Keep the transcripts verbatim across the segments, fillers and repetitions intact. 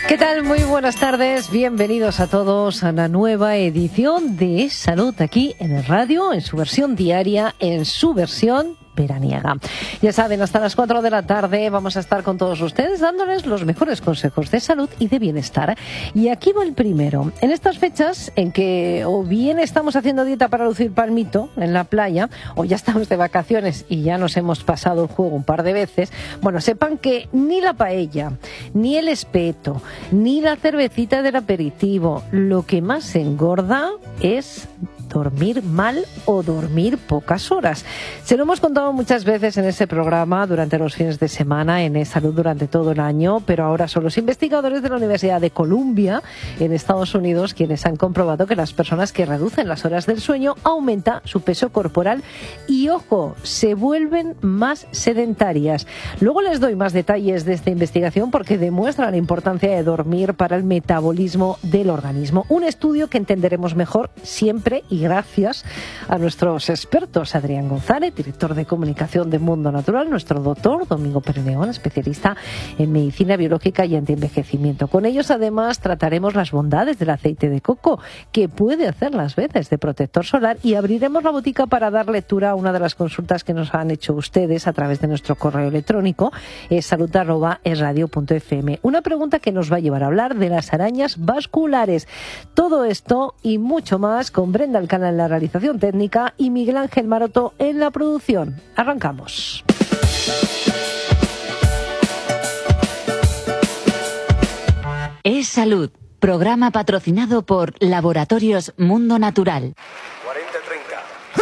¿Qué tal? Muy buenas tardes. Bienvenidos a todos a una nueva edición de Salud aquí en el radio, en su versión diaria, en su versión veraniega. Ya saben, hasta las cuatro de la tarde vamos a estar con todos ustedes dándoles los mejores consejos de salud y de bienestar. Y aquí va el primero. En estas fechas en que o bien estamos haciendo dieta para lucir palmito en la playa, o ya estamos de vacaciones y ya nos hemos pasado el juego un par de veces, bueno, sepan que ni la paella, ni el espeto, ni la cervecita del aperitivo, lo que más engorda es dormir mal o dormir pocas horas. Se lo hemos contado muchas veces en este programa durante los fines de semana, en E-Salud durante todo el año, pero ahora son los investigadores de la Universidad de Columbia en Estados Unidos quienes han comprobado que las personas que reducen las horas del sueño aumenta su peso corporal y, ojo, se vuelven más sedentarias. Luego les doy más detalles de esta investigación porque demuestra la importancia de dormir para el metabolismo del organismo. Un estudio que entenderemos mejor siempre y gracias a nuestros expertos, Adrián González, director de comunicación de Mundo Natural, nuestro doctor Domingo Pérez León, especialista en medicina biológica y antienvejecimiento. Con ellos, además, trataremos las bondades del aceite de coco, que puede hacer las veces de protector solar, y abriremos la botica para dar lectura a una de las consultas que nos han hecho ustedes a través de nuestro correo electrónico, es salud arroba es radio punto efe eme. Una pregunta que nos va a llevar a hablar de las arañas vasculares. Todo esto y mucho más con Brenda Alcalá en la realización técnica y Miguel Ángel Maroto en la producción. Arrancamos. Es Salud, programa patrocinado por Laboratorios Mundo Natural. cuarenta treinta.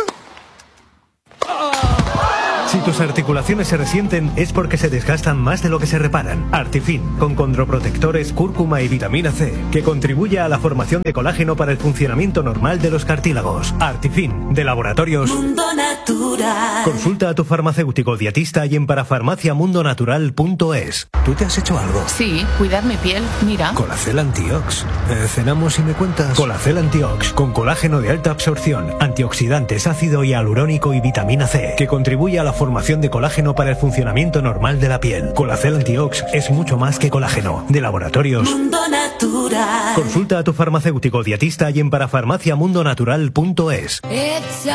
Si tus articulaciones se resienten es porque se desgastan más de lo que se reparan. Artifin, con condroprotectores, cúrcuma y vitamina C, que contribuye a la formación de colágeno para el funcionamiento normal de los cartílagos. Artifin, de Laboratorios Mundo Natural. Consulta a tu farmacéutico dietista y en parafarmacia mundo natural punto es. ¿Tú te has hecho algo? Sí, cuidar mi piel, mira. Colacel Antiox. Eh, ¿Cenamos y me cuentas? Colacel Antiox, con colágeno de alta absorción, antioxidantes, ácido hialurónico y vitamina C, que contribuye a la formación de colágeno para el funcionamiento normal de la piel. Colacel Antiox es mucho más que colágeno. De Laboratorios Mundo Natural. Consulta a tu farmacéutico dietista y en parafarmacia mundo natural punto es.